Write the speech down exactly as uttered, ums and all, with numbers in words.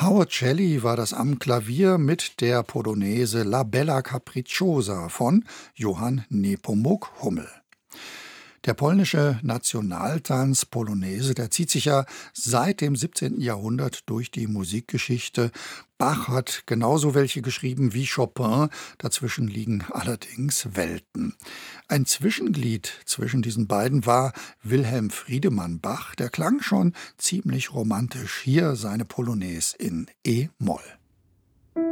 Howard Shelley war das am Klavier mit der Polonaise La Bella Capricciosa von Johann Nepomuk Hummel. Der polnische Nationaltanz Polonaise, der zieht sich ja seit dem siebzehnten Jahrhundert durch die Musikgeschichte. Bach hat genauso welche geschrieben wie Chopin, dazwischen liegen allerdings Welten. Ein Zwischenglied zwischen diesen beiden war Wilhelm Friedemann Bach, der klang schon ziemlich romantisch. Hier seine Polonaise in E-Moll.